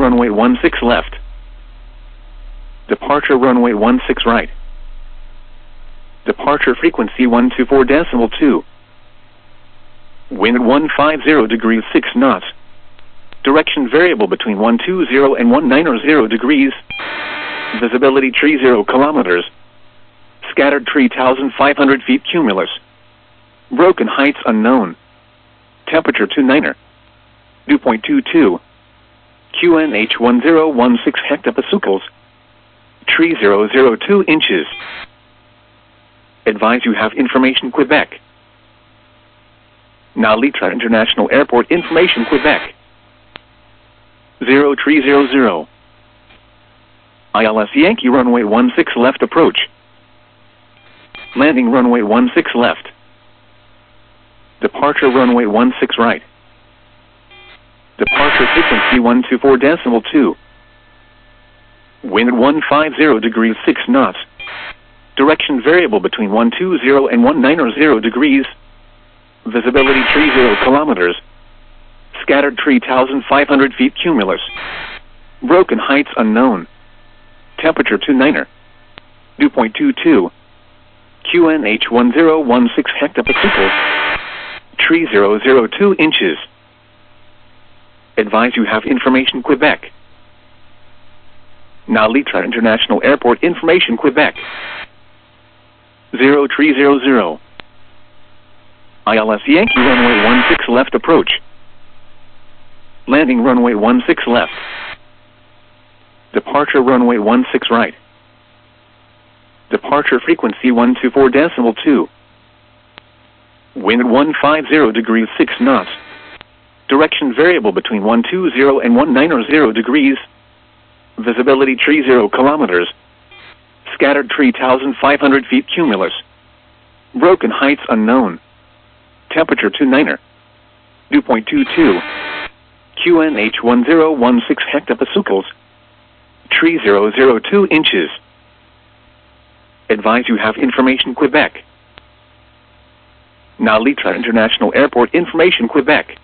runway 16 left. Departure runway 16 right. Departure frequency 124.2. Wind 150 degrees 6 knots. Direction variable between 120 and 190 degrees. Visibility 30 kilometers. Scattered 3,500 feet cumulus. Broken heights unknown. Temperature 29. Dew point 22. QNH 1016 hectopascals. 3002 inches. Advise you have information Quebec. Nalitra International Airport information Quebec. 0300. ILS Yankee runway 16 left approach. Landing runway 16 left. Departure runway 16 right. Departure frequency 124.2. Wind 150 degrees 6 knots. Direction variable between 120 and 190 degrees. Visibility 30 kilometers. Scattered 3,500 feet cumulus. Broken heights unknown. Temperature 29. Dew point 22. QNH 1016 hectopascals. 3002 inches. Advise you have information Quebec. Nalitra International Airport information Quebec. 0300. ILS Yankee runway 16 left approach. Landing runway 16 left. Departure runway 16 right. Departure frequency 124.2. Wind 150 degrees 6 knots. Direction variable between 120 and 190 degrees. Visibility 30 kilometers. Scattered 3,500 feet cumulus. Broken heights unknown. Temperature 29. Dew point 22. QNH 1016 hectopascals. 3002 inches. Advise you have information Quebec. Nalitra International Airport information Quebec.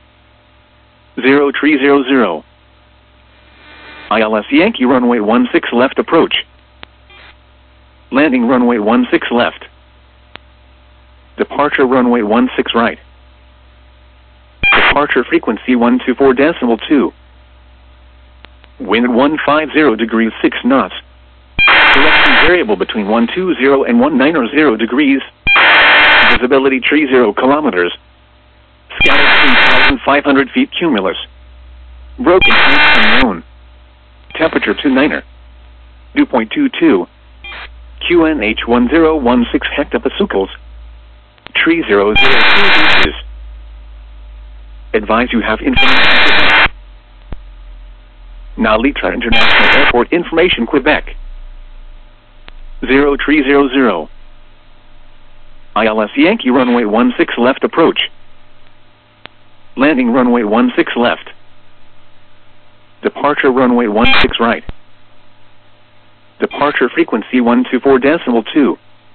0300. ILS Yankee runway 16 left approach. Landing runway 16 left. Departure runway 16 right. Departure frequency 124.2. Wind 150 degrees 6 knots. Direction variable between 120 and 190 degrees. Visibility 30 kilometers. Scattered 3,500 feet cumulus. Broken heights unknown. Temperature 29. Dew point 22. QNH 1016 hectopascals. 3002 inches. Advise you have information. Nalitra International Airport information Quebec. 0300. ILS Yankee runway 16 left approach. Landing runway 16 left. Departure runway 16 right. Departure frequency 124.2.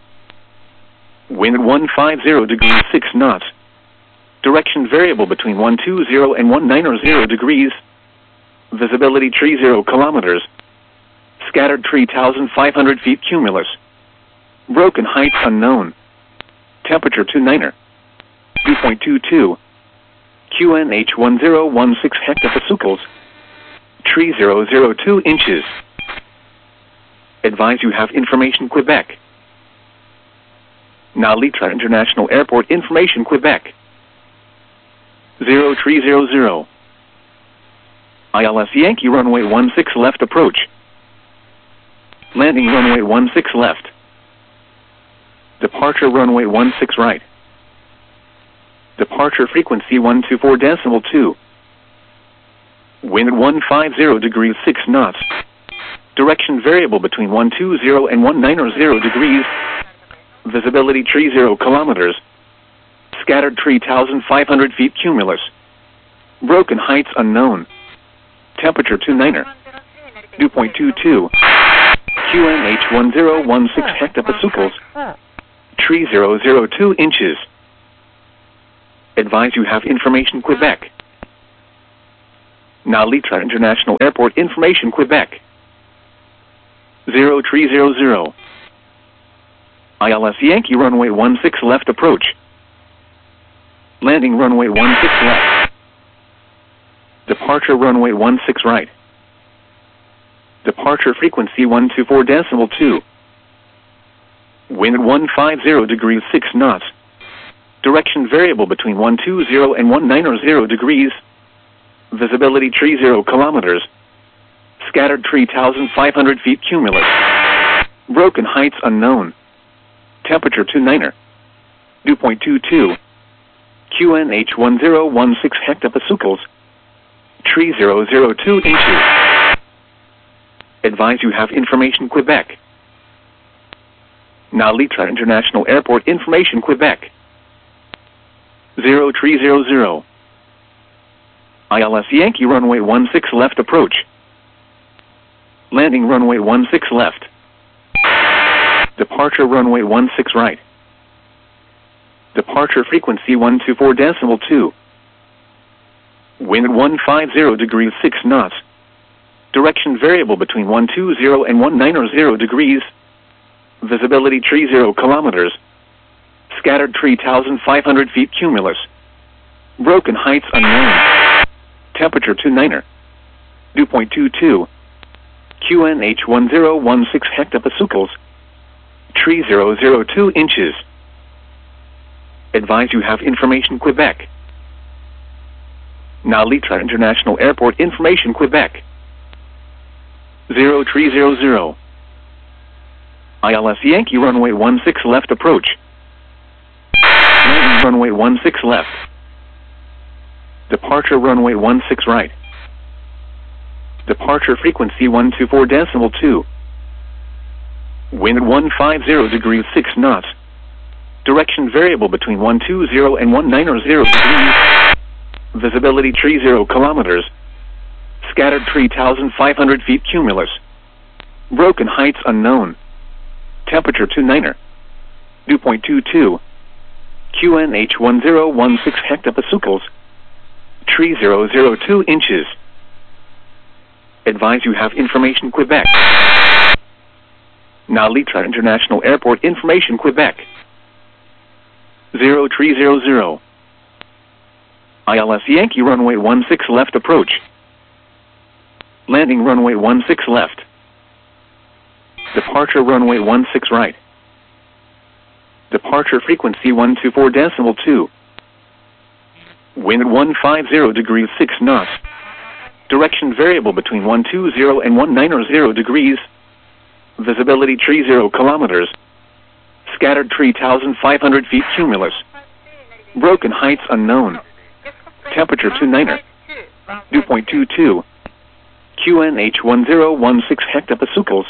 Wind 150 degrees 6 knots. Direction variable between 120 and 190 degrees. Visibility 30 kilometers. Scattered 3,500 feet cumulus. Broken heights unknown. Temperature 29. Dew point 22. QNH 1016 hectopascals. 3002 inches. Advise you have information Quebec. Nalitra International Airport information Quebec. 0300. ILS Yankee runway 16 left approach. Landing runway 16 left. Departure runway 16 right. Departure frequency 124.2. Wind 150 degrees 6 knots. Direction variable between 120 and 190 degrees. Visibility 30 kilometers. Scattered 3,500 feet cumulus. Broken heights unknown. Temperature 29. Dew point 22. QNH 1016 hectopascals. 3002 inches. Advise you have information Quebec. Nalitra International Airport information, Quebec. 0300. ILS Yankee runway 16 left approach. Landing runway 16 left. Departure runway 16 right. Departure frequency 124.2. Wind 150 degrees 6 knots. Direction variable between 120 and 190 degrees. Visibility 30 kilometers. Scattered 3,500 feet cumulus. Broken heights unknown. Temperature 29er. Dew point 22. QNH 1016 hectopascals. 3002 inches. Advise you have information, Quebec. Nalitra International Airport information, Quebec. 0300. ILS Yankee runway 16 left approach. Landing runway 16 left. Departure runway 16 right. Departure frequency 124.2. Wind 150 degrees 6 knots. Direction variable between 120 and 190 degrees. Visibility 30 kilometers. Scattered 3,500 feet cumulus. Broken heights unknown. Temperature 29er. Dew point 22. QNH 1016 hectopascals. 3002 inches. Advise you have information, Quebec. Nalitra International Airport information, Quebec. 0300. ILS Yankee runway 16 left approach. Landing runway 16 left. Departure runway 16 right. Departure frequency 124.2. Wind 150 degrees 6 knots. Direction variable between 120 and 190 degrees. Visibility 30 kilometers. Scattered 3,500 feet cumulus. Broken heights unknown. Temperature 29er. Dew point 22. QNH 1016 hectopascals. 3002 inches. Advise you have information, Quebec. Nalitra International Airport information, Quebec. 0300. ILS Yankee runway 16 left approach. Landing runway 16 left. Departure runway 16 right. Departure frequency 124.2. Wind 150 degrees 6 knots. Direction variable between 120 and 190 degrees. Visibility 30 kilometers. Scattered 3,500 feet cumulus. Broken heights unknown. Temperature 29er. Dew point 22. QNH 1016 hectopascals.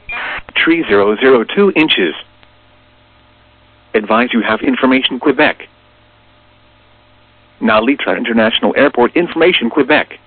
3002 inches. Advise you have information, Quebec. Nalitra International Airport information, Quebec.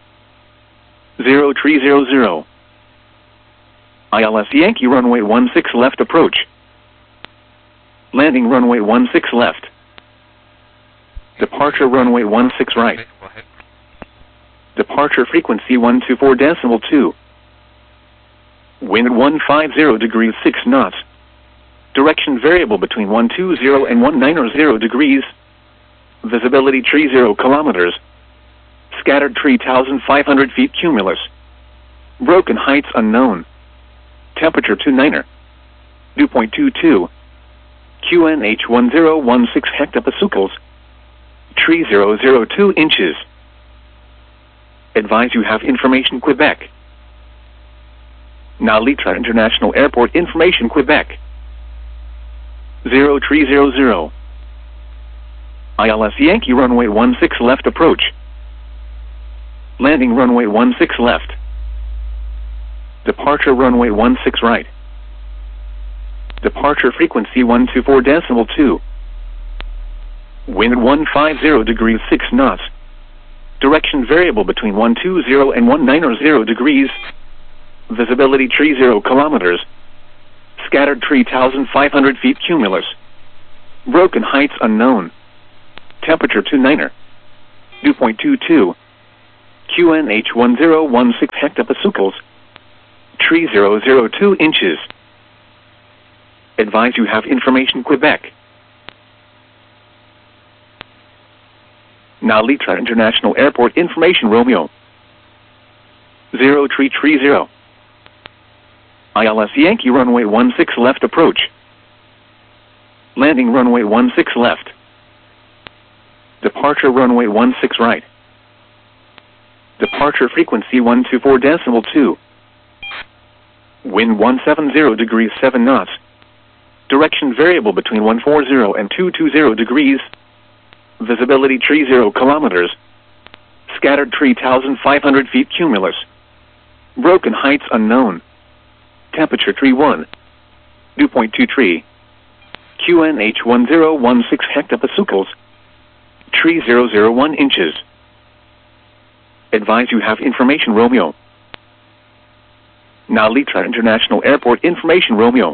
0300. ILS Yankee runway 16 left approach. Landing runway 16 left. Departure runway 16 right. Departure frequency 124.2. Wind 150 degrees 6 knots. Direction variable between 120 and 190 degrees. Visibility 30 kilometers. Scattered 3,500 feet cumulus. Broken heights unknown. Temperature 29er. Dew point 22. QNH 1016 hectopascals. 3002 inches. Advise you have information, Quebec. Nalitra International Airport information, Quebec. 0300. ILS Yankee runway 16 left approach. Landing runway 16 left. Departure runway 16 right. Departure frequency 124.2. Wind 150 degrees 6 knots. Direction variable between 120 and 190 degrees. Visibility 30 kilometers. Scattered 3,500 feet cumulus. Broken heights unknown. Temperature 29er. Dew point 22. QNH 1016 hectopascals. Tree 002 inches. Advise you have information Quebec. Now Litra International Airport information Romeo. 0330. ILS Yankee runway 16 left approach. Landing runway 16 left. Departure runway 16 right. Departure frequency 124.2. Wind 170 degrees 7 knots. Direction variable between 140 and 220 degrees. Visibility 30 kilometers. Scattered 3,500 feet cumulus. Broken heights unknown. Temperature 31. Dew point 23. QNH 1016 hectopascals. Tree 001 inches. Advise you have information Romeo. Now Litra International Airport information Romeo.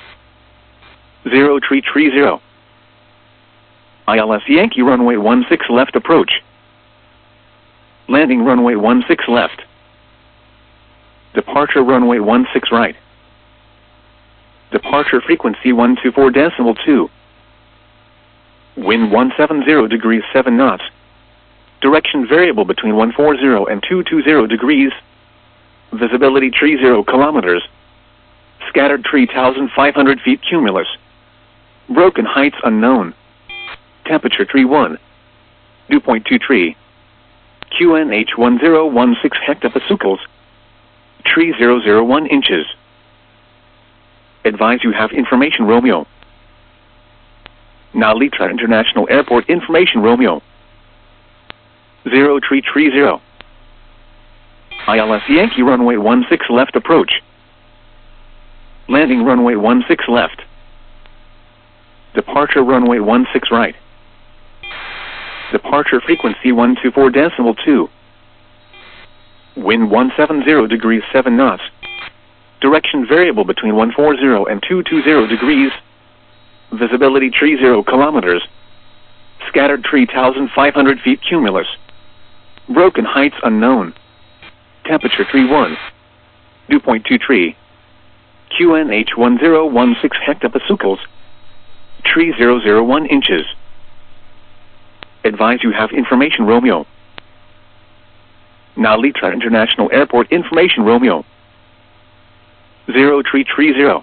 0330. ILS Yankee runway 16 left approach. Landing runway 16 left. Departure runway 16 right. Departure frequency 124.2. Wind 170 degrees 7 knots. Direction variable between 140 and 220 degrees. Visibility 30 kilometers. Scattered 3,500 feet cumulus. Broken heights unknown. Temperature 31. Dew point 23. QNH 1016 hectopascals. Tree 001 inches. Advise you have information Romeo. Now Litra International Airport information Romeo. 0330. ILS Yankee runway 16 left approach. Landing runway 16 left. Departure runway 16 right. Departure frequency 124.2. Wind 170 degrees 7 knots. Direction variable between 140 and 220 degrees. Visibility 30 kilometers. Scattered 3,500 feet cumulus. Broken heights unknown. Temperature 31. Dew point 23. QNH 1016 hectopascals. Tree 001 inches. Advise you have information Romeo. Now Litra International Airport information Romeo. 0330.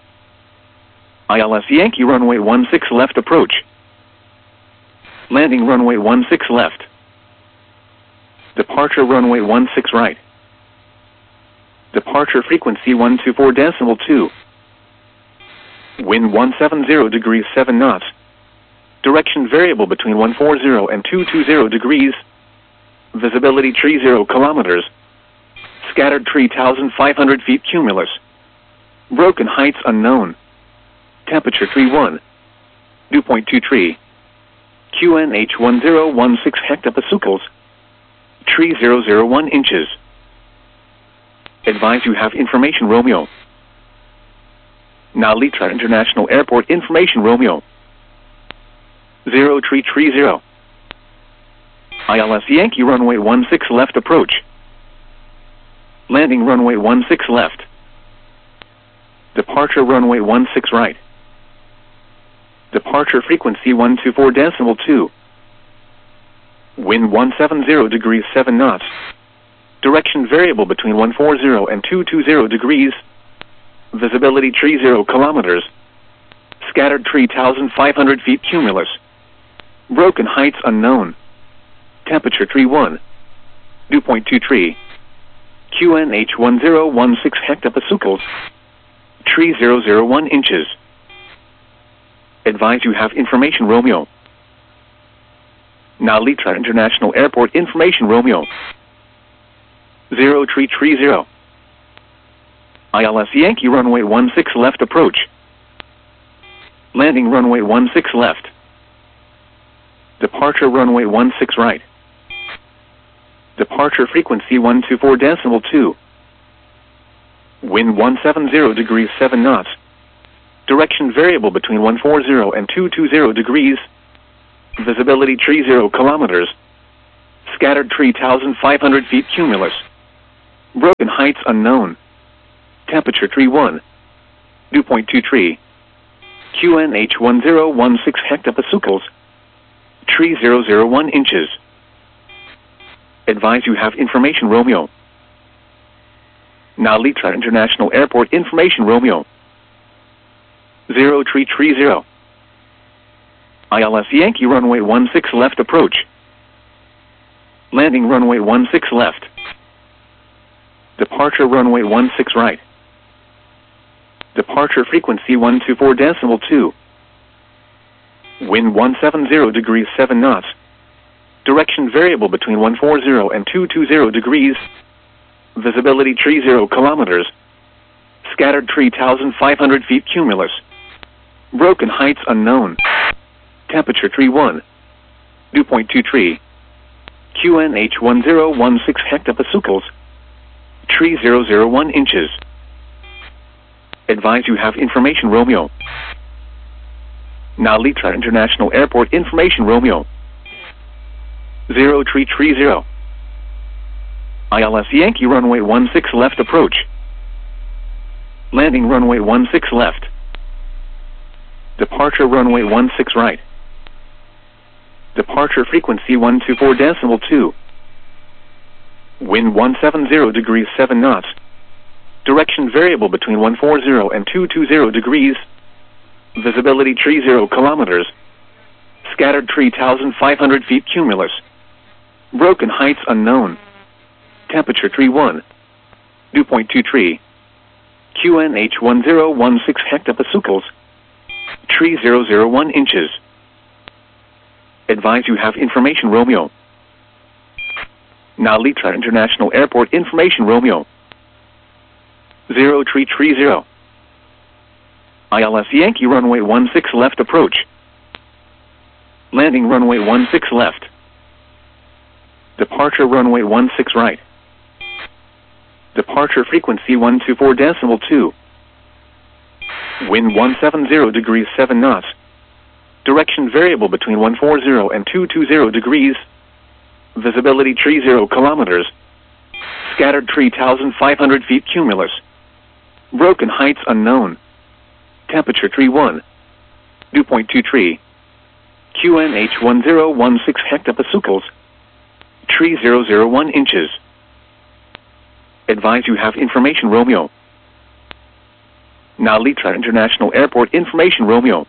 ILS Yankee runway 16 left approach. Landing runway 16 left. Departure runway 16 right. Departure frequency 124.2. Wind 170 degrees 7 knots. Direction variable between 140 and 220 degrees. Visibility 30 kilometers. Scattered 3,500 feet cumulus. Broken heights unknown. Temperature 31. Dew point 23. QNH 1016 hectopascals. Tree 001 inches. Advise you have information Romeo. Now Litra International Airport information Romeo. 0330. ILS Yankee runway 16 left approach. Landing runway 16 left. Departure runway 16 right. Departure frequency 124.2. Wind 170 degrees 7 knots. Direction variable between 140 and 220 degrees. Visibility 30 kilometers. Scattered 3,500 feet cumulus. Broken heights unknown. Temperature 31. Dew point 23. QNH 1016 hectopascals. Tree 001 inches. Advise you have information Romeo. Now Litra International Airport information Romeo. 0330. ILS Yankee runway 16 left approach. Landing runway 16 left. Departure runway 16 right. Departure frequency 124.2. Wind 170 degrees 7 knots. Direction variable between 140 and 220 degrees. Visibility 30 kilometers. Scattered 3,500 feet cumulus. Broken heights unknown. Temperature 31. Dew point 23. QNH 1016 hectopascals. Tree 001 inches. Advise you have information Romeo. Now Litra International Airport information Romeo. 0330. ILS Yankee runway 16 left approach. Landing runway 16 left. Departure runway 16 right. Departure frequency 124.2. Wind 170 degrees 7 knots. Direction variable between 140 and 220 degrees. Visibility 30 kilometers. Scattered 3,500 feet cumulus. Broken heights unknown. Temperature 31. Dew point 23. QNH 1016 hectopascals. Tree 001 inches. Advise you have information Romeo. Now Litra International Airport information Romeo. 0330. ILS Yankee runway 16 left approach. Landing runway 16 left. Departure runway 16 right. Departure frequency 124.2. Wind 170 degrees 7 knots. Direction variable between 140 and 220 degrees. Visibility 30 kilometers. Scattered 3,500 feet cumulus. Broken heights unknown. Temperature 31. Dew point 23. QNH 1016 hectopascals. Tree 001 inches. Advise you have information Romeo. Now Litra International Airport information Romeo. 0330. ILS Yankee runway 16 left approach. Landing runway 16 left. Departure runway 16 right. Departure frequency 124.2. Wind 170 degrees 7 knots. Direction variable between 140 and 220 degrees. Visibility 30 kilometers. Scattered 3,500 feet cumulus. Broken heights unknown. Temperature 31. Dew point 23. QNH 1016 hectopascals. Tree 001 inches. Advise you have information Romeo. Now Litra International Airport information Romeo.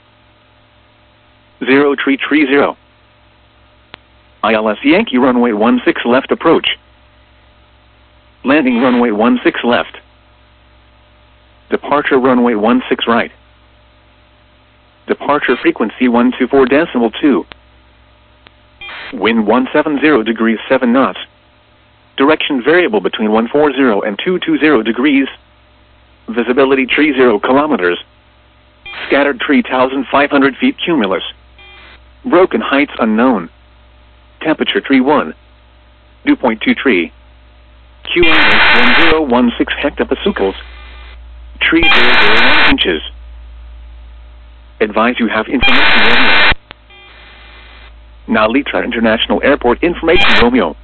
0330. ILS Yankee runway 16 left approach. Landing runway 16 left. Departure runway 16 right. Departure frequency 124.2. Wind 170 degrees 7 knots. Direction variable between 140 and 220 degrees. Visibility 30 kilometers. Scattered 3,500 feet cumulus. Broken heights unknown. Temperature 31. Dew point 23. QNH 1016 hectopascals. Tree 001 inches. Advise you have information Romeo. Now Litra International Airport information Romeo.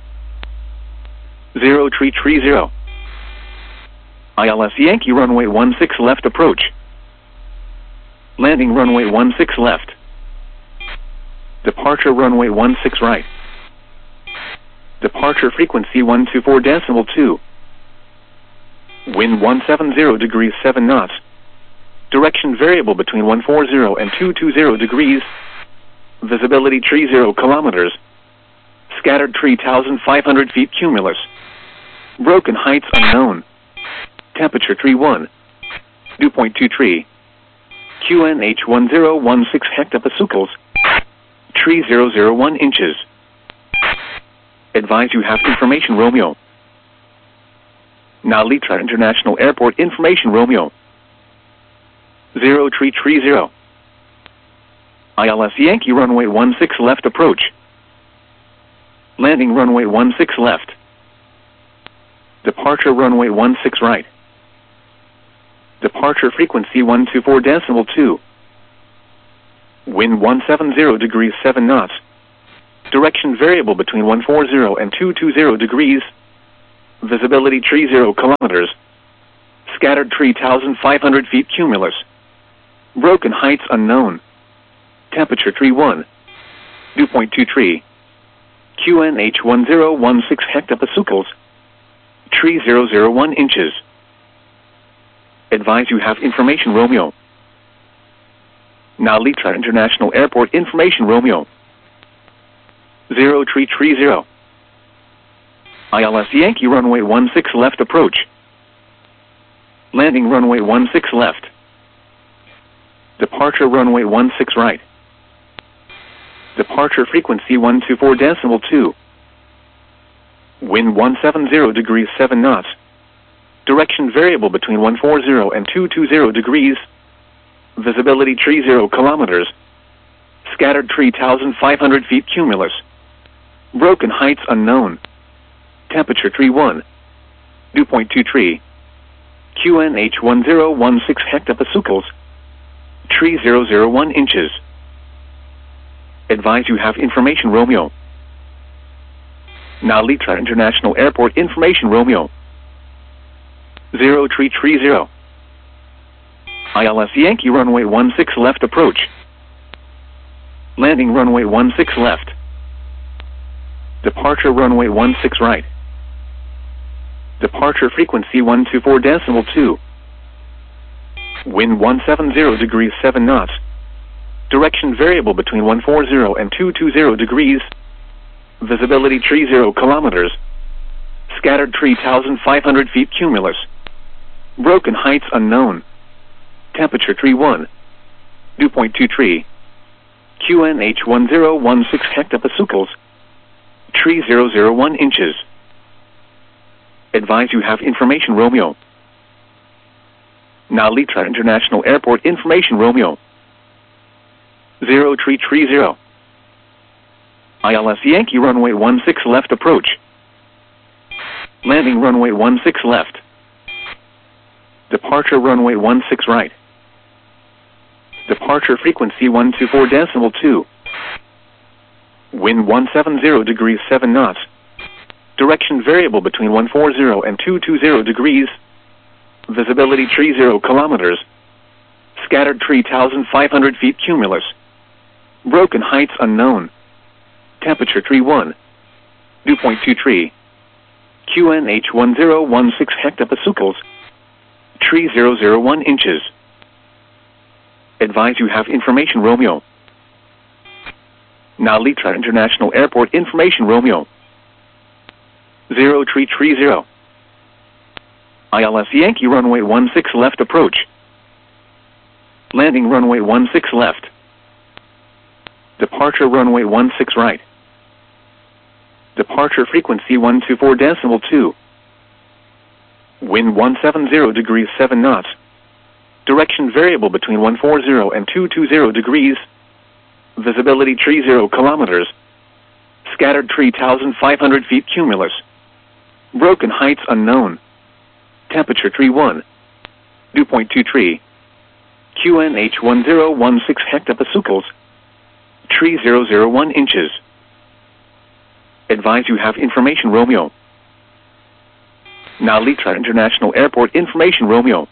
0330. ILS Yankee runway 16 left approach. Landing runway 16 left. Departure runway 16 right. Departure frequency 124.2. Wind 170 degrees 7 knots. Direction variable between 140 and 220 degrees. Visibility 30 kilometers. Scattered 3,500 feet cumulus. Broken heights unknown. Temperature 31. Dew point 23. QNH 1016 hectopascals. Tree 001 inches. Advise you have information Romeo. Now Litra International Airport information Romeo. 0330. ILS Yankee runway 16 left approach. Landing runway 16 left. Departure runway 16 right. Departure frequency 124.2. Wind 170 degrees 7 knots. Direction variable between 140 and 220 degrees. Visibility tree 0 kilometers. Scattered tree 1,500 feet cumulus. Broken heights unknown. Temperature tree 1. Dew point 2 tree. QNH 1016 hectopascals. Tree 001 inches. Advise you have information Romeo. Now Litra International Airport information Romeo. 0 tree 0. ILS Yankee runway 16 left approach. Landing runway 16 left. Departure runway 16 right. Departure frequency 124.2. Wind 170 degrees 7 knots. Direction variable between 140 and 220 degrees. Visibility tree 0 kilometers. Scattered tree 1,500 feet cumulus. Broken heights unknown. Temperature tree 1. Dew point 2 tree. QNH 1016 hectopascals. Tree 001 inches. Advise you have information Romeo. Now Litra International Airport information Romeo. 0 tree 0. ILS Yankee runway 16 left approach. Landing runway 16 left. Departure runway 16 right. Departure frequency 124.2. Wind 170 degrees 7 knots. Direction variable between 140 and 220 degrees. Visibility tree 0 kilometers. Scattered tree 1,500 feet cumulus. Broken heights unknown. Temperature tree 1. Dew point 2 tree. QNH 1016 hectopascals. Tree 001 inches. Advise you have information Romeo. Now Litra International Airport information Romeo. 0 tree 0. ILS Yankee runway 16 left approach. Landing runway 16 left. Departure runway 16 right. Departure frequency 124.2. Wind 170 degrees 7 knots. Direction variable between 140 and 220 degrees. Visibility tree 0 kilometers. Scattered tree 1,500 feet cumulus. Broken heights unknown. Temperature tree 1. Dew point 2 tree. QNH 1016 hectopascals. Tree 001 inches. Advise you have information Romeo. Now Litra International Airport information Romeo. 0 tree 0. ILS Yankee runway 16 left approach. Landing runway 16 left. Departure runway 16 right. Departure frequency 124.2. Wind 170 degrees 7 knots. Direction variable between 140 and 220 degrees. Visibility tree 0 kilometers. Scattered tree 1,500 feet cumulus. Broken heights unknown. Temperature tree 1. Dew point 2 tree. QNH 1016 hectopascals. Tree 001 inches. Advise you have information Romeo. Now Litra International Airport information Romeo.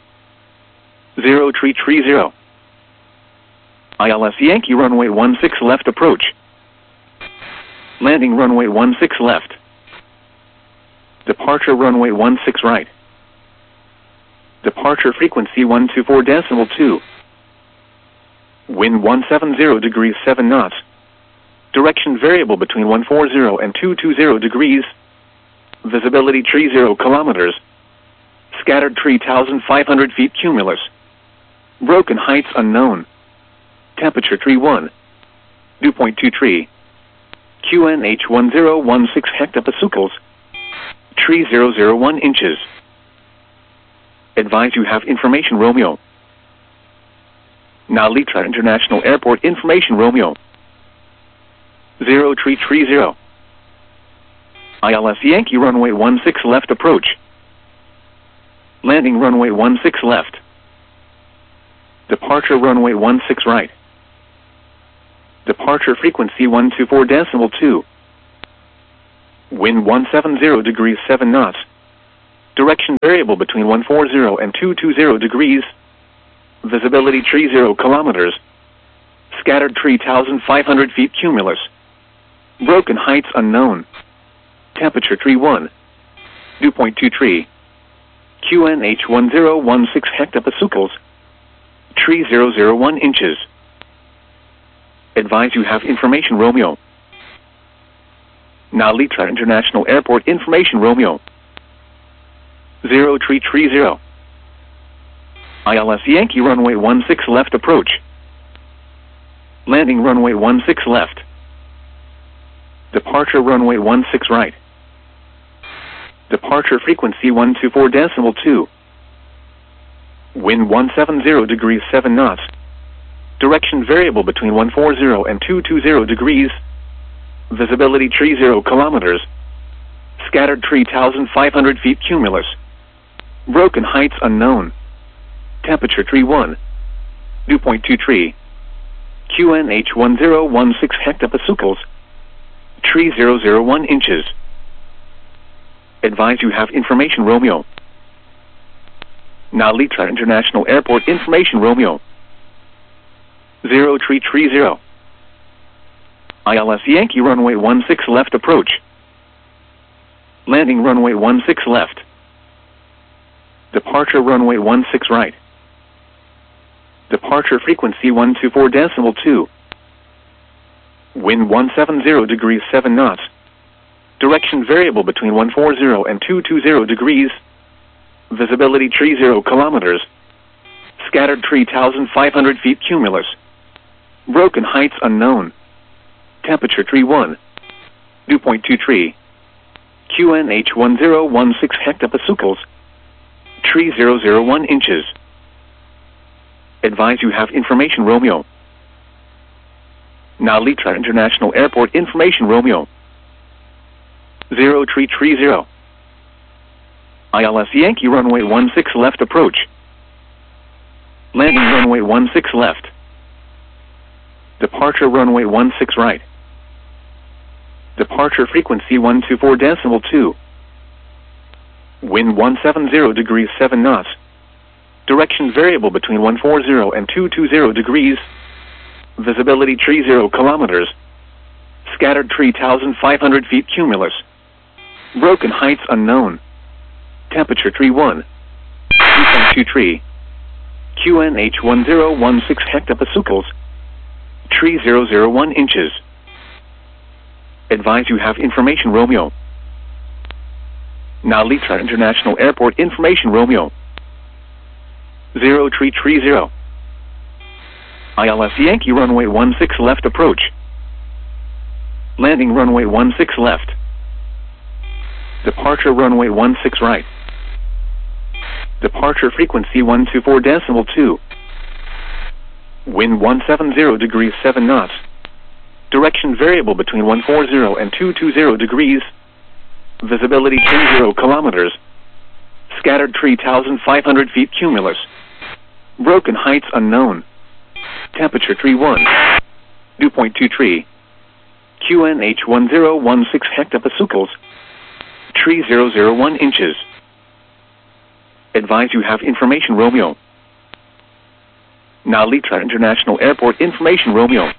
0 tree 0. ILS Yankee runway 16 left approach. Landing runway 16 left. Departure runway 16 right. Departure frequency 124.2. Wind 170 degrees 7 knots. Direction variable between 140 and 220 degrees. Visibility tree 0 kilometers. Scattered tree 1,500 feet cumulus. Broken heights unknown. Temperature tree 1. Dew point 2 tree. QNH 1016 hectopascals. Tree 001 inches. Advise you have information Romeo. Now Litra International Airport information Romeo. 0 tree 0. ILS Yankee runway 16 left approach. Landing runway 16 left. Departure runway 16 right. Departure frequency 124.2. Wind 170 degrees 7 knots. Direction variable between 140 and 220 degrees. Visibility 30 kilometers. Scattered tree 1,500 feet cumulus. Broken heights unknown. Temperature tree 1. Dew point 23. QNH 1016 hectopascals. Tree 001 inches. Advise you have information Romeo. Now Litra International Airport information Romeo. 0330. ILS Yankee runway 16 left approach. Landing runway 16 left. Departure runway 16 right. Departure frequency 124.2. Wind 170 degrees 7 knots. Direction variable between 140 and 220 degrees. Visibility 30 kilometers. Scattered tree 1,500 feet cumulus. Broken heights unknown. Temperature tree 1. Dew point 23. QNH 1016 hectopascals. Tree 001 inches. Advise you have information Romeo. Now Litra International Airport information Romeo. 0330. ILS Yankee runway 16 left approach. Landing runway 16 left. Departure runway 16 right. Departure frequency 124.2. Wind 170 degrees 7 knots. Direction variable between 140 and 220 degrees. Visibility 30 kilometers. Scattered tree 1,500 feet cumulus. Broken heights unknown. Temperature tree 1. Dew point 23. QNH 1016 hectopascals. Tree 001 inches. Advise you have information Romeo. Now Litra International Airport information Romeo. 0330. ILS Yankee runway 16 left approach. Landing runway 16 left. Departure runway 16 right. Departure frequency 124.2. Wind 170 degrees 7 knots. Direction variable between 140 and 220 degrees. Visibility 30 kilometers. Scattered tree 1,500 feet cumulus. Broken heights unknown. Temperature tree 1. Dew point 23. QNH 1016 hectopascals. Tree 001 inches. Advise you have information Romeo. Now Litra International Airport information Romeo. 0330. ILS Yankee runway 16 left approach. Landing runway 16 left. Departure runway 16 right. Departure frequency 124.2. Wind 170 degrees 7 knots. Direction variable between 140 and 220 degrees. Visibility 30 kilometers. Scattered tree 1,500 feet cumulus. Broken heights unknown. Temperature tree 1. Dew point 23. QNH 1016 hectopascals. Tree 001 inches. Advise you have information Romeo. Now Litra International Airport information Romeo.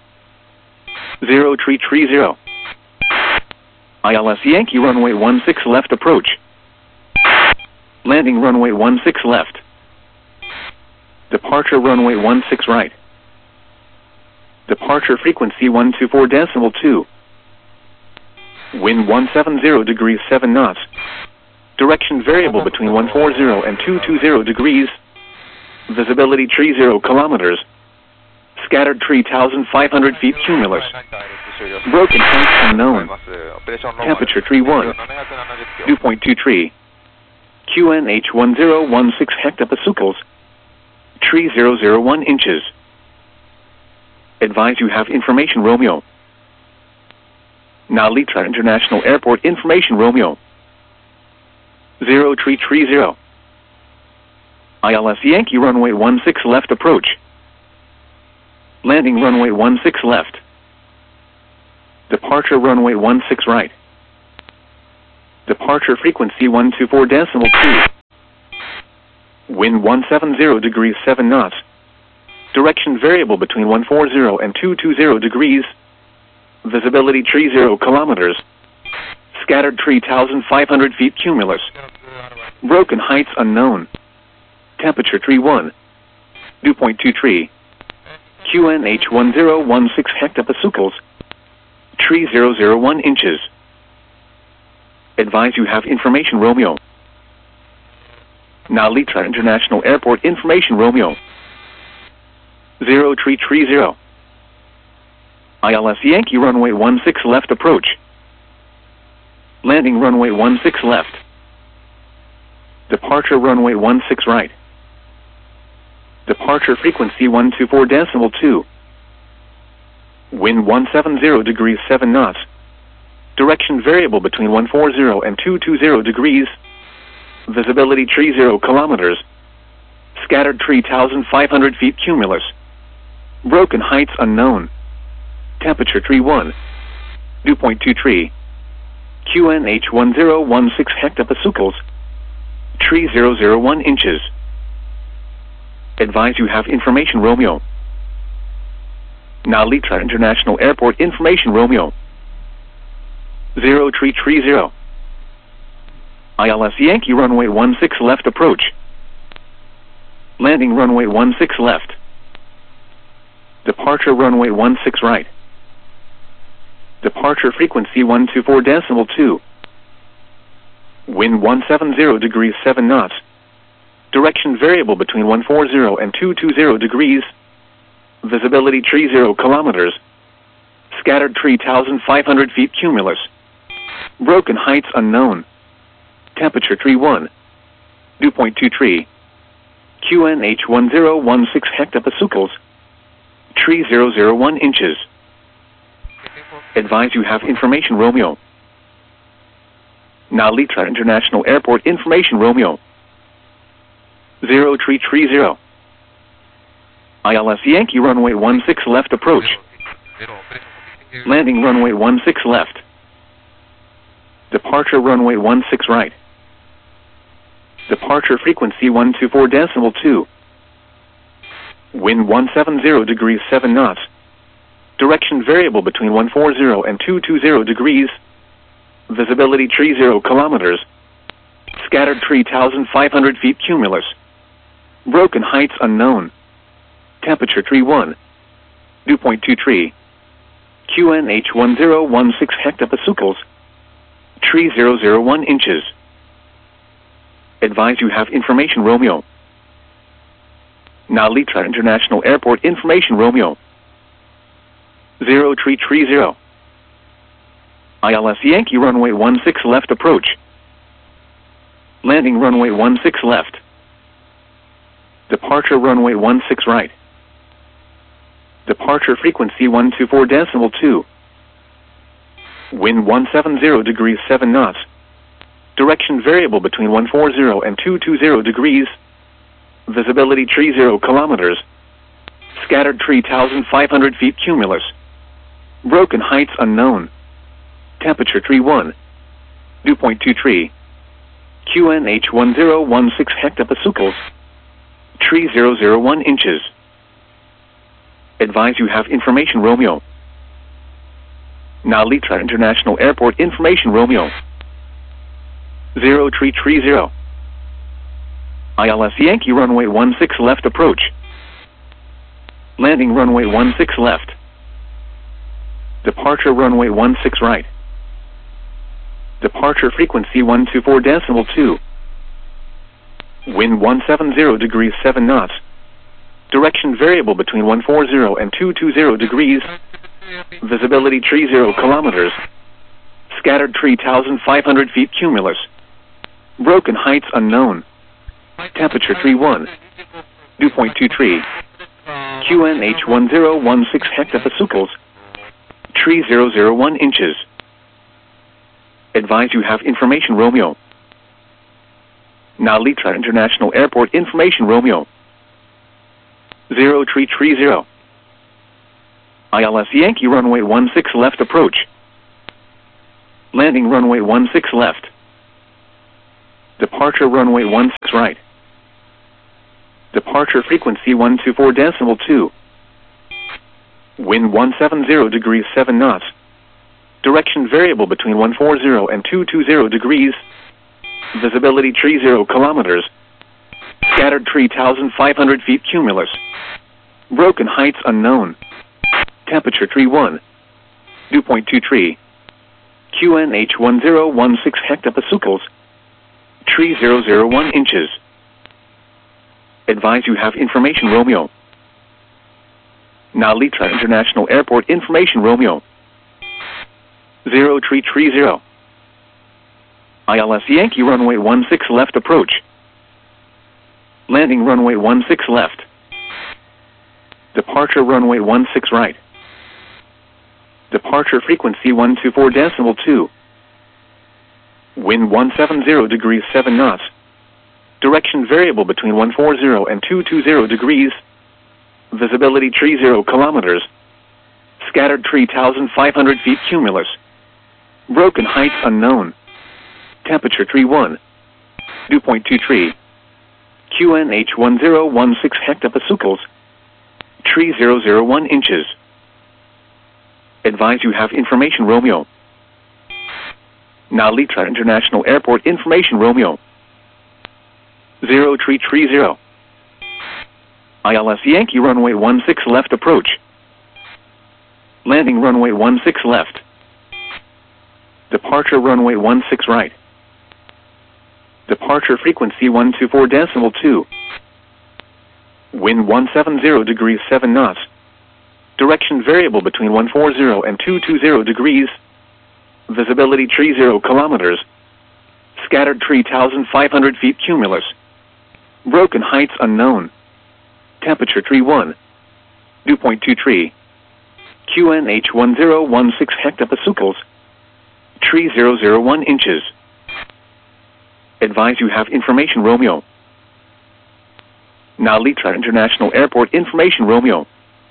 0330. ILS Yankee runway 16 left approach. Landing runway 16 left. Departure runway 16 right. Departure frequency 124.2. Wind 170 degrees 7 knots. Direction variable between 140 and 220 degrees. Visibility 30 kilometers. Scattered tree 1,500 feet cumulus. Broken heights unknown. Temperature tree 1. Dew point 23. QNH 1016 hectopascals. Tree 001 inches. Advise you have information Romeo. Now Litra International Airport information Romeo. 0330. ILS Yankee runway 16 left approach. Landing runway 16 left. Departure runway 16 right. Departure frequency 124.2. Wind 170 degrees 7 knots. Direction variable between 140 and 220 degrees. Visibility 30 kilometers. Scattered tree 1,500 feet cumulus. Broken heights unknown. Temperature 31. Dew point 23. QNH 1016 hectopascals. Tree 001 inches. Advise you have information Romeo. Now Litra International Airport information Romeo. 0330. ILS Yankee runway 16 left approach. Landing runway 16 left. Departure runway 16 right. Departure frequency 124.2. Wind 170 degrees 7 knots. Direction variable between 140 and 220 degrees. Visibility 30 kilometers. Scattered tree 1,500 feet cumulus. Broken heights unknown. Temperature 31. Dew point 23. QNH 1016 hectopascals. Tree 001 inches. Advise you have information Romeo. Now Litra International Airport information Romeo. 0330. ILS Yankee runway 16 left approach. Landing runway 16 left. Departure runway 16 right. Departure frequency 124.2. Wind 170 degrees 7 knots. Direction variable between 140 and 220 degrees. Visibility 30 kilometers. Scattered tree 1,500 feet cumulus. Broken heights unknown. Temperature 31. Dew point 23. QNH 1016 hectopascals. Tree 001 inches. Advise you have information Romeo. Now Litra International Airport information Romeo. 0330. ILS Yankee runway 16 left approach. Landing runway 16 left. Departure runway 16 right. Departure frequency 124.2. Wind 170 degrees 7 knots. Direction variable between 140 and 220 degrees. Visibility 30 kilometers. Scattered tree 1,500 feet cumulus. Broken heights unknown. Temperature 31. Dew point 23. QNH 1016 hectopascals. Tree 001 inches. Advise you have information Romeo. Now Litra International Airport information Romeo. 0330. ILS Yankee runway 16 left approach. Landing runway 16 left. Departure runway 16 right. Departure frequency 124.2. Wind 170 degrees 7 knots. Direction variable between 140 and 220 degrees. Visibility 30 kilometers. Scattered tree 1,500 feet cumulus. Broken heights unknown. Temperature 31. Dew point 23. QNH 1016 hectopascals. Tree 001 inches. Advise you have information Romeo. Now Litra International Airport information Romeo. 0330. ILS Yankee runway 16 left approach. Landing runway 16 left. Departure runway 16 right. Departure frequency 124.2. Wind 170 degrees 7 knots. Direction variable between 140 and 220 degrees. Visibility 30 kilometers. Scattered tree 1,500 feet cumulus. Broken heights unknown. Temperature 31. Dew point 23. QNH 1016 hectopascals. Tree 001 inches. Advise you have information Romeo. Now Litra International Airport information Romeo. 0330. ILS Yankee runway 16 left approach. Landing runway 16 left. Departure runway 16 right. Departure frequency 124.2. Wind 170 degrees 7 knots. Direction variable between 140 and 220 degrees. Visibility 30 kilometers. Scattered tree 1,500 feet cumulus. Broken heights unknown. Temperature 31. Dew point 23. QNH 1016 hectopascals. Tree 001 inches. Advise you have information Romeo. Nalita International Airport information Romeo. 0330. ILS Yankee runway 16 left approach. Landing runway 16 left. Departure runway 16 right. Departure frequency 124.2. Wind 170 degrees 7 knots. Direction variable between 140 and 220 degrees. Visibility 30 kilometers. Scattered tree 1,500 feet cumulus. Broken heights unknown. Temperature 31. Dew point 23. QNH 1016 hectopascals. Tree 001 inches. Advise you have information Romeo. Nalita International Airport information Romeo. 0330. ILS Yankee runway 16 left approach. Landing runway 16 left. Departure runway 16 right. Departure frequency 124.2. Wind 170 degrees 7 knots. Direction variable between 140 and 220 degrees. Visibility 30 kilometers. Scattered tree 1,500 feet cumulus. Broken heights unknown. Temperature 31. Dew point 23. QNH 1016 hectopascals. Tree 001 inches. Advise you have information Romeo. Nalita International Airport information Romeo.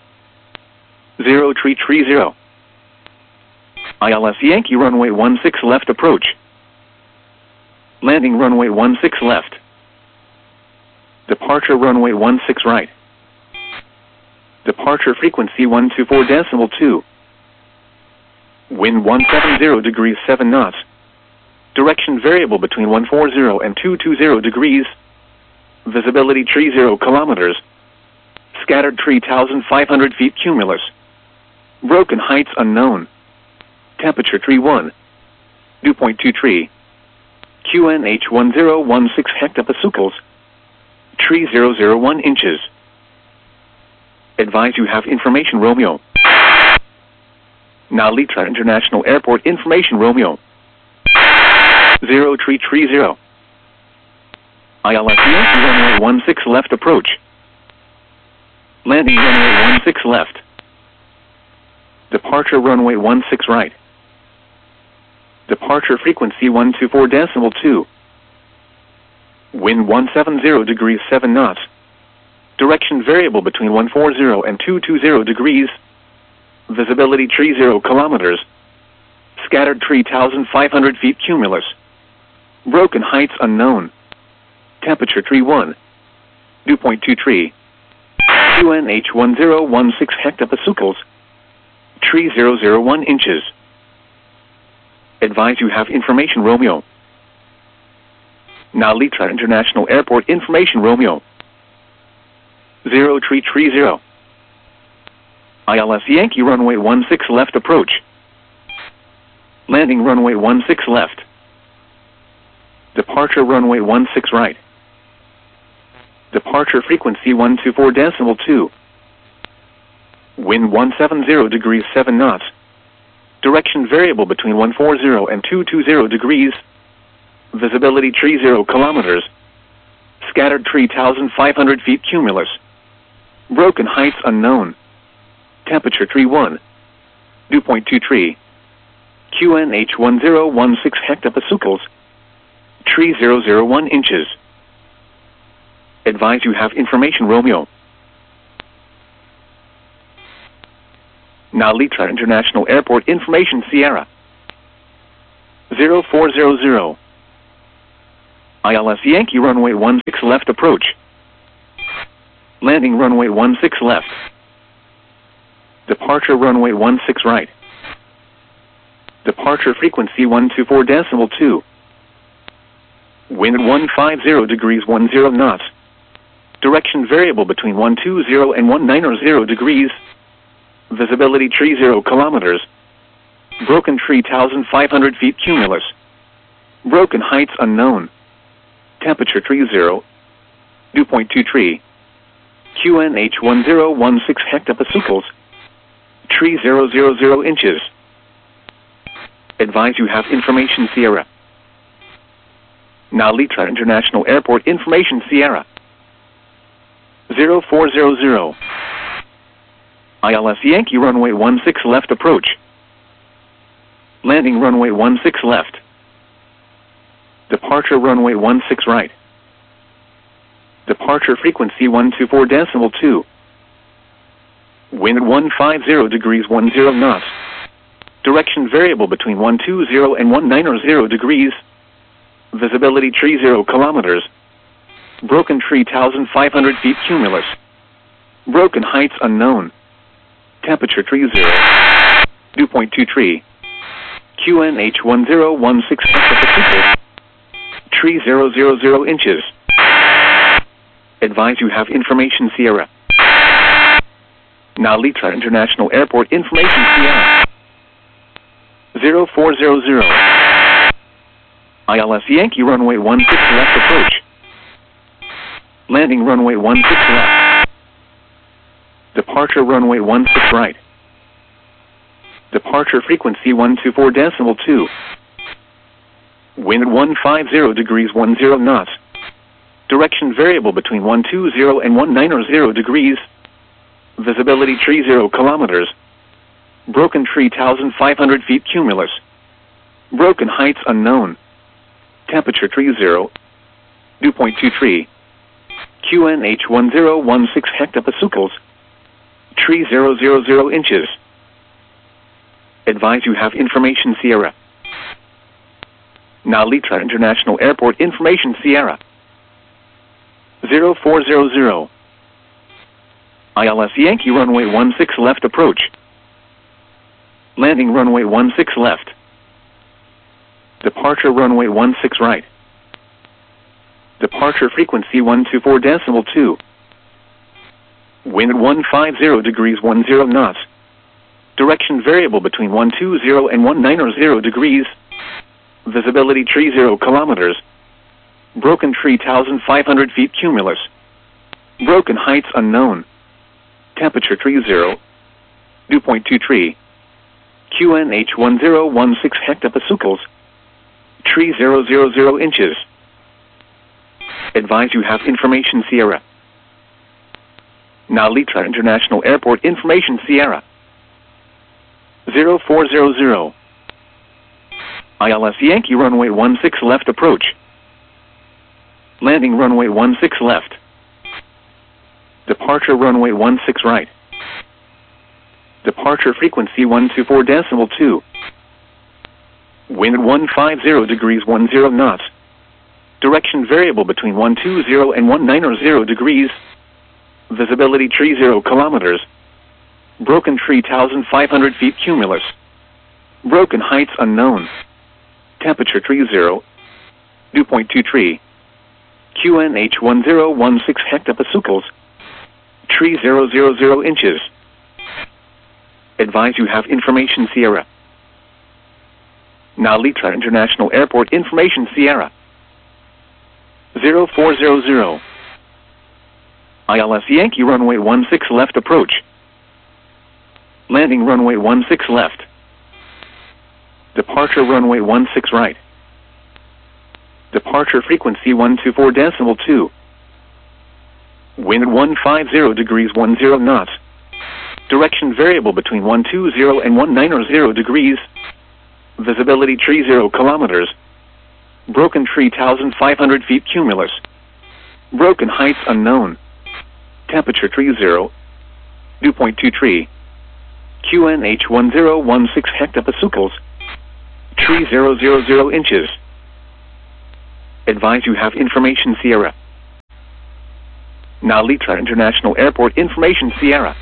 0330. ILS Yankee runway 16 left approach. Landing runway 16 left. Departure runway 16 right. Departure frequency 124.2. Wind 170 degrees 7 knots. Direction variable between 140 and 220 degrees. Visibility 30 kilometers. Scattered tree 1,500 feet cumulus. Broken heights unknown. Temperature 31. Dew point 23. QNH 1016 hectopascals. Tree 001 inches. Advise you have information Romeo. Nalita International Airport information Romeo. 0330. ILS Yankee runway 16 left approach. Landing runway 16 left. Departure runway 16 right. Departure frequency 124.2. Wind 170 degrees 7 knots. Direction variable between 140 and 220 degrees. Visibility 30 kilometers. Scattered tree 1,500 feet cumulus. Broken heights unknown. Temperature 31. Dew point 23. QNH 1016 hectopascals. Tree 001 inches. Advise you have information Romeo. Nalita International Airport information Romeo. 0330. ILS Yankee runway 16 left approach. Landing runway 16 left. Departure runway 16 right. Departure frequency 124.2. Wind 170 degrees 7 knots. Direction variable between 140 and 220 degrees. Visibility 30 kilometers. Scattered tree 1,500 feet cumulus. Broken heights unknown. Temperature 31. Dew point 23. QNH 1016 hectopascals. Tree 001 inches. Advise you have information Romeo. Nalita International Airport information Sierra. 0400. ILS Yankee runway 16 left approach. Landing runway 16 left. Departure runway 16 right. Departure frequency 124.2. Wind at 150 degrees 10 knots. Direction variable between 120 and 190 degrees. Visibility 30 kilometers. Broken tree 1,500 feet cumulus. Broken heights unknown. Temperature 30. Dew point 23. QNH 1016 hectopascals. Tree 000 inches. Advise you have information Sierra. Now Litra International Airport information Sierra. 0400. ILS Yankee runway 16 left approach. Landing runway 16 left. Departure runway 16 right. Departure frequency 124.2. Wind at 150 degrees 10 knots. Direction variable between 120 and 190 degrees. Visibility 30 kilometers. Broken tree 1,500 feet cumulus. Broken heights unknown. Temperature 30. Dew point 23. QNH 1016 hectopascals. Tree 000 inches. Advise you have information Sierra. Now Litra International Airport information Sierra. 0400. ILS Yankee runway 16 left approach. Landing runway 16 left. Departure runway 16 right. Departure frequency 124.2. Wind at 150 degrees 10 knots. Direction variable between 120 and 190 degrees. Visibility 30 kilometers. Broken tree 1,500 feet cumulus. Broken heights unknown. Temperature 30. Dew point 23. QNH 1016 hectopascals. Tree 000 inches. Advise you have information Sierra. Now Litra International Airport information Sierra. 0400. ILS Yankee runway 16 left approach. Landing runway 16 left. Departure runway 16 right. Departure frequency 124.2. Wind at 150 degrees 10 knots. Direction variable between 120 and 190 degrees. Visibility 30 kilometers. Broken tree 1,500 feet cumulus. Broken heights unknown. Temperature 30. Dew point 23. QNH 1016 hectopascals. Tree 000 inches. Advise you have information Sierra. Now Litra International Airport information Sierra. 0400. ILS Yankee runway 16 left approach. Landing runway 16 left. Departure runway 16 right. Departure frequency 124.2. Wind at 150 degrees 10 knots. Direction variable between 120 and 190 degrees. Visibility 30 kilometers. Broken tree 1,500 feet cumulus. Broken heights unknown. Temperature 30. Dew point 23. QNH 1016 hectopascals. Tree 000 inches. Advise you have information Sierra. Now Litra International Airport information Sierra. 0400. ILS Yankee runway 16 left approach. Landing runway 16 left. Departure runway 16 right. Departure frequency 124.2. Wind at 150 degrees 10 knots. Direction variable between 120 and 190 degrees. Visibility 30 kilometers. Broken tree 1,500 feet cumulus. Broken heights unknown. Temperature 30. Dew point 23. QNH 1016 hectopascals. Tree 000 inches. Advise you have information Sierra. Nalitra International Airport information Sierra.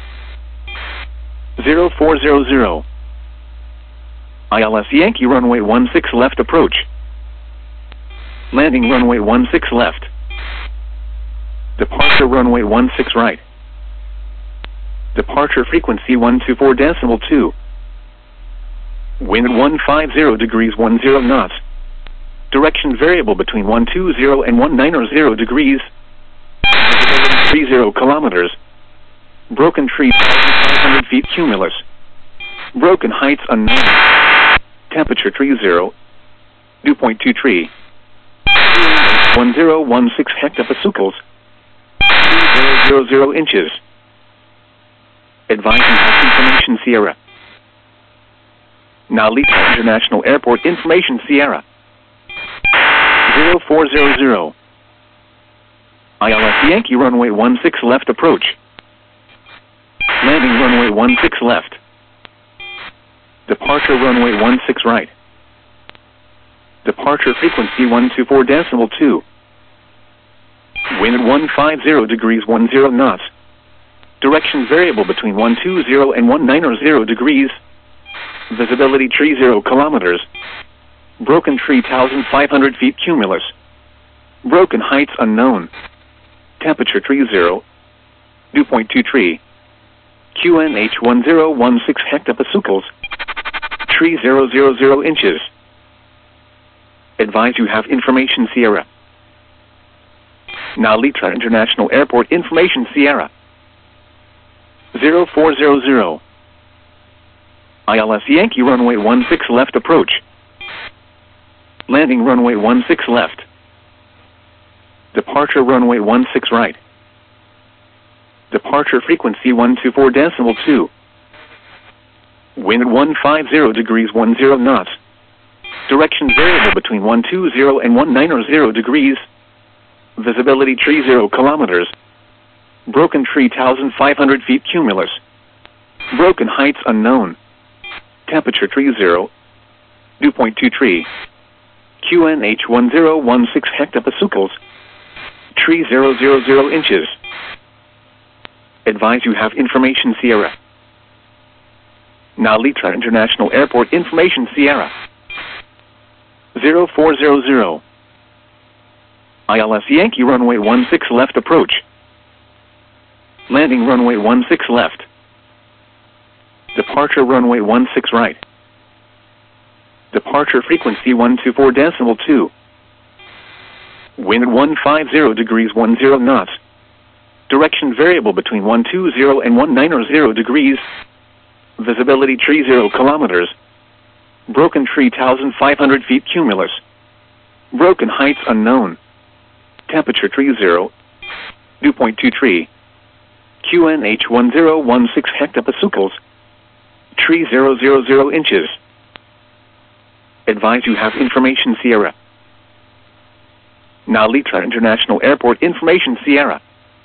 0400. ILS Yankee runway 16 left approach. Landing runway 16 left. Departure runway 16 right. Departure frequency 124.2. Wind 150 degrees 10 knots. Direction variable between 120 and 190 degrees. Visibility 30 kilometers. Broken tree 1,500 feet cumulus. Broken heights unknown. Temperature 30. Dew point 23. 1016 hectopascals. 000 inches. Advising health information Sierra. Nalitra International Airport information Sierra. 0400. ILS Yankee runway 16 left approach. Landing runway 16 left. Departure runway 16 right. Departure frequency 124.2. Wind 150 degrees 10 knots. Direction variable between 120 and 190 degrees. Visibility 30 kilometers. Broken tree 1,500 feet cumulus. Broken heights unknown. Temperature 30. Dew point 23. QNH 1016 hectopascals. Tree 000 inches. Advise you have information Sierra. Nalitra International Airport information Sierra. 0400. ILS Yankee runway 16 left approach. Landing runway 16 left. Departure runway 16 right. Departure frequency 124.2. Wind 150 degrees 10 knots. Direction variable between 120 and 190 degrees. Visibility 30 kilometers. Broken tree 1,500 feet cumulus. Broken heights unknown. Temperature 30. Dew point 23. QNH 1016 hectopascals. Tree 000 inches. Advise you have information Sierra. Nalitra International Airport information Sierra. 0400. ILS Yankee runway 16 left approach. Landing runway 16 left. Departure runway 16 right. Departure frequency 124.2. Wind 150 degrees 10 knots. Direction variable between 120 and 190 degrees. Visibility 30 kilometers. Broken tree 1,500 feet cumulus. Broken heights unknown. Temperature 30. Dew point 23. QNH 1016 hectopascals. Tree 000 inches. Advise you have information Sierra. Nalitra International Airport information Sierra.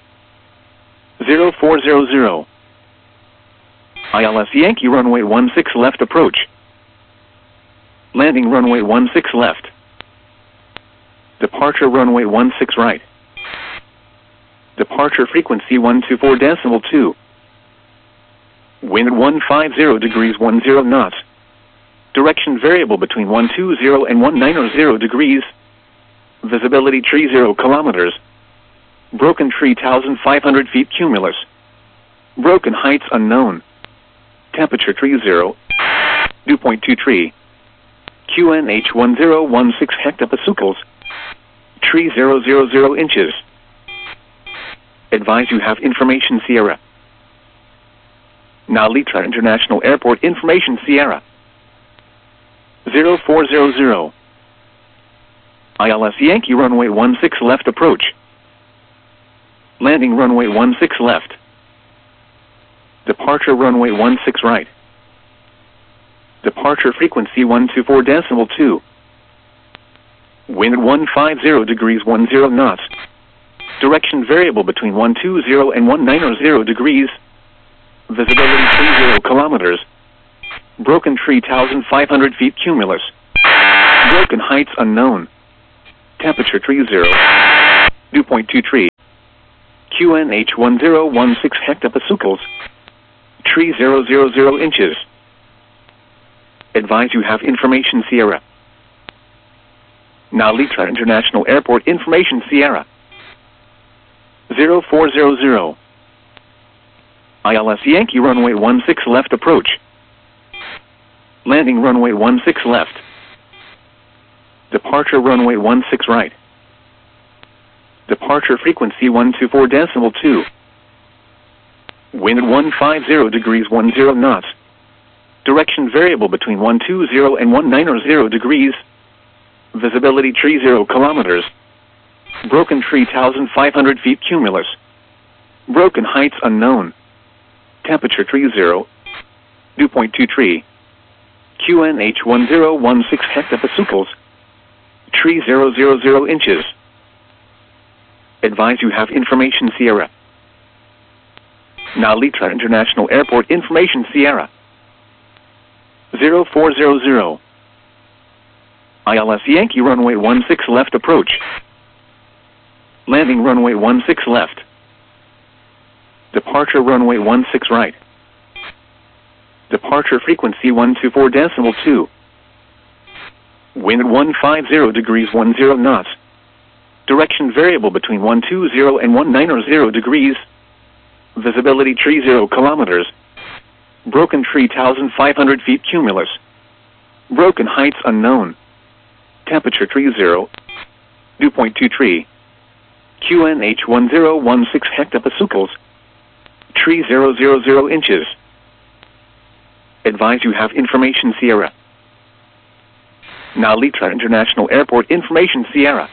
0400. ILS Yankee runway 16 left approach. Landing runway 16 left. Departure runway 16 right. Departure frequency 124.2. Wind 150 degrees 10 knots. Direction variable between 120 and 190 degrees. Visibility 30 kilometers. Broken tree 1,500 feet cumulus. Broken heights unknown. Temperature 30. Dew point 23. QNH 1016 hectopascals. Tree 000 inches. Advise you have information Sierra. Nalitra International Airport information Sierra. 0400. ILS Yankee runway 16 left approach. Landing runway 16 left. Departure runway 16 right. Departure frequency 124.2. Wind 150 degrees 10 knots. Direction variable between 120 and 190 degrees. Visibility 30 kilometers. Broken tree 1,500 feet cumulus. Broken heights unknown. Temperature 30. Dew point 23. QNH 1016 hectopascals. Tree 000 inches. Advise you have information Sierra. Nalitra International Airport information Sierra. 0400. ILS Yankee runway 16 left approach. Landing runway 16 left. Departure runway 16 right. Departure frequency 124.2. Wind at 150 degrees 10 knots. Direction variable between 120 and 190 degrees. Visibility 30 kilometers. Broken tree 1,500 feet cumulus. Broken heights unknown. Temperature 30. Dew point 23. QNH 1016 hectopascals. Tree 000 inches. Advise you have information Sierra. Nalitra International Airport information Sierra. 0400. ILS Yankee runway 16 left approach. Landing runway 16 left. Departure runway 16 right. Departure frequency 124.2. Wind at 150 degrees 10 knots. Direction variable between 120 and 190 degrees. Visibility 30 kilometers. Broken tree 1,500 feet cumulus. Broken heights unknown. Temperature 30. Dew point 23. QNH 1016 hectopascals. Tree 000 inches. Advise you have information Sierra. Nalitra International Airport information Sierra.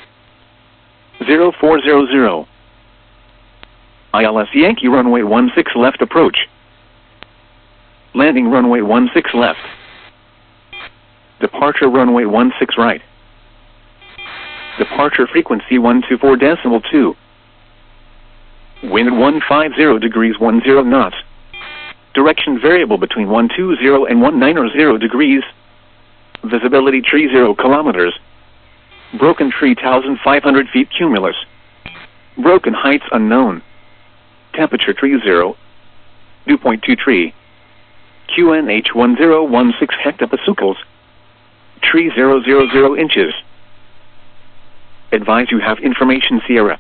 0400. ILS Yankee runway 16 left approach. Landing runway 16 left. Departure runway 16 right. Departure frequency 124.2. Wind at 150 degrees 10 knots. Direction variable between 120 and 190 degrees. Visibility 30 kilometers. Broken tree 1,500 feet cumulus. Broken heights unknown. Temperature 30. Dew point 23. QNH 1016 hectopascals. Tree 000 inches. Advise you have information Sierra.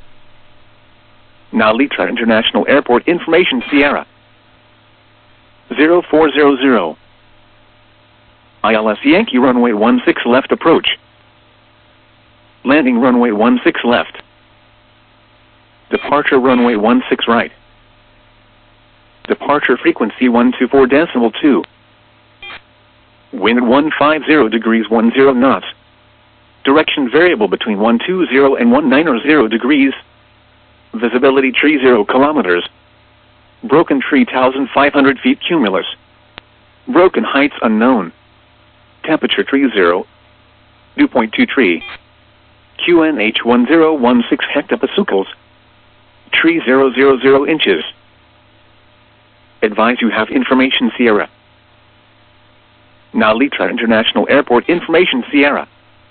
Nalitra International Airport information Sierra. 0400. ILS Yankee runway 16 left approach. Landing runway 16 left. Departure runway 16 right. Departure frequency 124.2. Wind at 150 degrees 10 knots. Direction variable between 120 and 190 degrees. Visibility 30 kilometers. Broken tree 1,500 feet cumulus. Broken heights unknown. Temperature 30. Dew point 23. QNH 1016 hectopascals. Tree 000 inches. Advise you have information Sierra. Nalitra International Airport information Sierra.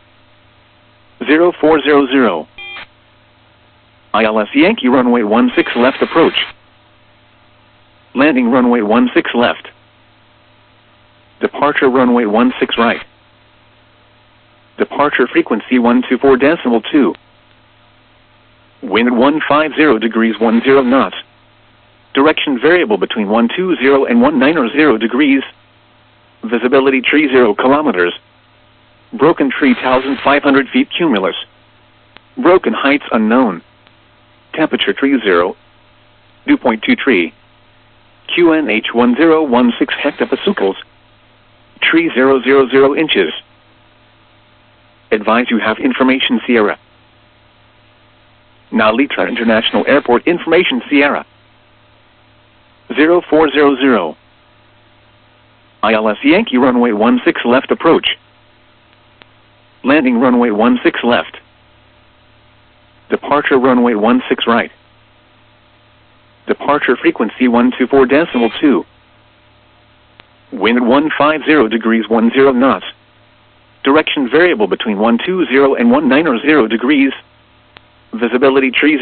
0400. ILS Yankee runway 16 left approach. Landing runway 16 left. Departure runway 16 right. Departure frequency 124.2. Wind at 150 degrees 10 knots. Direction variable between 120 and 190 degrees. Visibility 30 kilometers. Broken tree 1,500 feet cumulus. Broken heights unknown. Temperature 30. Dew point 23. QNH 1016 hectopascals. Tree 000 inches. Advise you have information Sierra. Nalitra International Airport information Sierra. 0400. ILS Yankee runway 16 left approach. Landing runway 16 left. Departure runway 16 right. Departure frequency 124.2. Wind at 150 degrees 10 knots. Direction variable between 120 and 190 degrees. Visibility tree